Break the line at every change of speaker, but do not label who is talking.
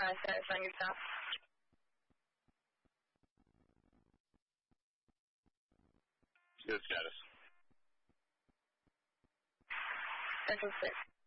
Status on your top.
Good status.
Central 6.